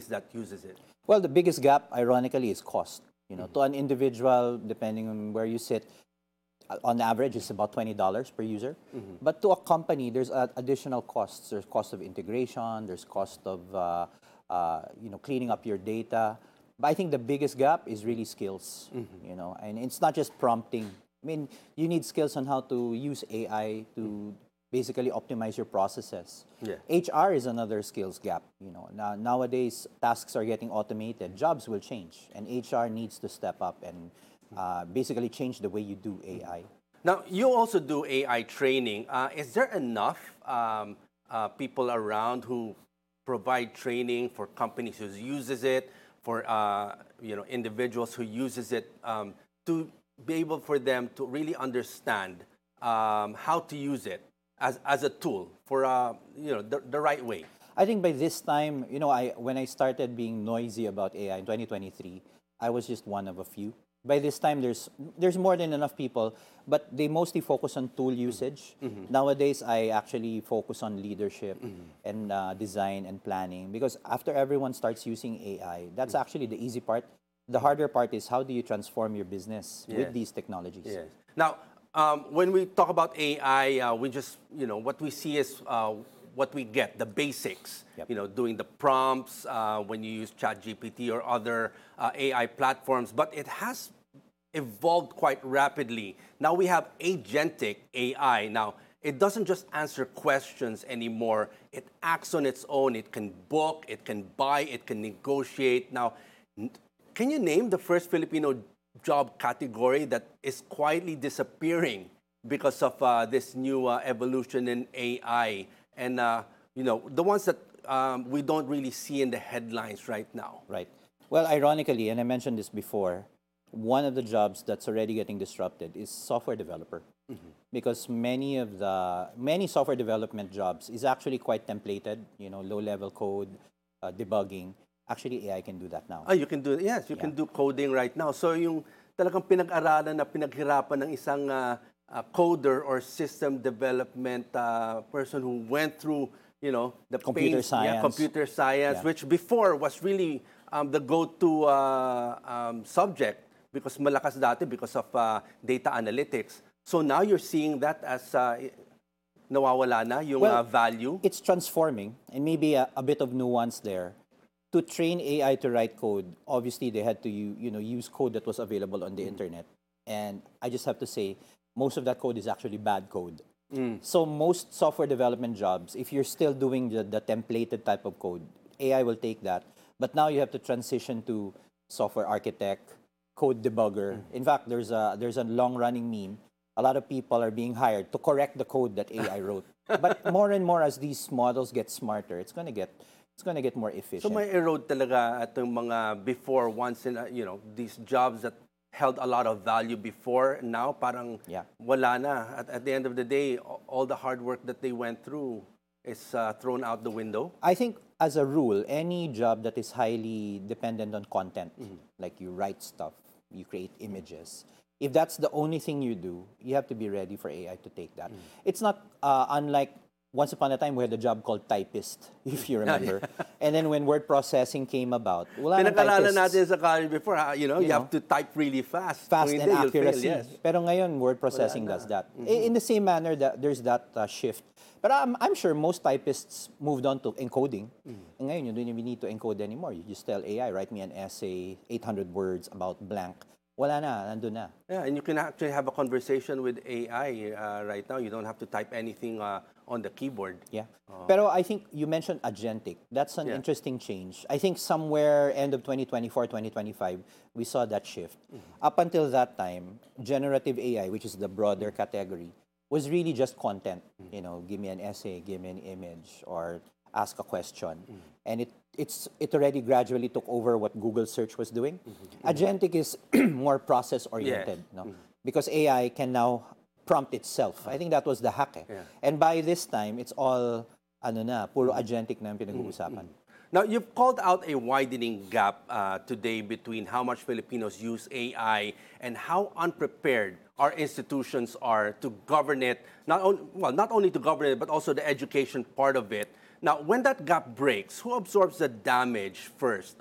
that uses it? Well, the biggest gap, ironically, is cost. To an individual, depending on where you sit, on average, it's about $20 per user. But to a company, there's additional costs. There's cost of integration. There's cost of cleaning up your data. But I think the biggest gap is really skills. And it's not just prompting. I mean, you need skills on how to use AI to basically optimize your processes. Yeah. HR is another skills gap. Nowadays tasks are getting automated, jobs will change, and HR needs to step up and basically change the way you do AI. Now, you also do AI training. Is there enough people around who provide training for companies who uses it, for individuals who uses it, to be able for them to really understand how to use it as a tool for the right way? I think by this time, when I started being noisy about AI in 2023, I was just one of a few. By this time, there's more than enough people, but they mostly focus on tool usage. Nowadays, I actually focus on leadership and design and planning, because after everyone starts using AI, that's actually the easy part. The harder part is, how do you transform your business with these technologies? Yes. Now, when we talk about AI, we just, what we see is what we get, the basics. Yep. Doing the prompts when you use ChatGPT or other AI platforms, but it has evolved quite rapidly. Now we have agentic AI. Now, it doesn't just answer questions anymore. It acts on its own. It can book, it can buy, it can negotiate. Now, can you name the first Filipino job category that is quietly disappearing because of this new evolution in AI? And, the ones that we don't really see in the headlines right now. Right. Well, ironically, and I mentioned this before, one of the jobs that's already getting disrupted is software developer. Because many software development jobs is actually quite templated, low-level code, debugging. Actually, AI can do that now. Oh, you can do, yes, you can do coding right now. So yung talagang pinag-aralan na pinaghirapan ng isang coder or system development person who went through, the computer science. Computer science, which before was really the go-to subject, because malakas dati because of data analytics. So now you're seeing that as nawawala na yung value. It's transforming, and maybe a bit of nuance there. To train AI to write code, obviously they had to use code that was available on the internet. And I just have to say, most of that code is actually bad code. So most software development jobs, if you're still doing the templated type of code, AI will take that. But now you have to transition to software architect, code debugger. In fact, there's a long-running meme. A lot of people are being hired to correct the code that AI wrote. But more and more, as these models get smarter, it's going to get more efficient. So may erode talaga itong mga before, once in these jobs that held a lot of value before, now parang wala na. At the end of the day, all the hard work that they went through is thrown out the window. I think, as a rule, any job that is highly dependent on content, like you write stuff, you create images, if that's the only thing you do, you have to be ready for AI to take that. It's not unlike, once upon a time, we had a job called typist, if you remember. And then when word processing came about, pinag-aralan natin sa college before, you have to type really fast. Fast and accuracy. Fail, yes. Pero ngayon, word processing does that. In the same manner, there's that shift. But I'm sure most typists moved on to encoding. And ngayon, you don't even need to encode anymore. You just tell AI, write me an essay, 800 words about blank. Wala na, nandun na. Yeah, and you can actually have a conversation with AI right now. You don't have to type anything on the keyboard. Yeah. Pero I think you mentioned agentic. That's an interesting change. I think somewhere end of 2024, 2025, we saw that shift. Up until that time, generative AI, which is the broader category, was really just content. Give me an essay, give me an image, or ask a question. And it already gradually took over what Google search was doing. Agentic is more process-oriented. Because AI can now prompt itself. I think that was the hack. And by this time, it's all, puro agentic na yung pinag-uusapan. Now, you've called out a widening gap today between how much Filipinos use AI and how unprepared our institutions are to govern it, not only to govern it, but also the education part of it. Now, when that gap breaks, who absorbs the damage first?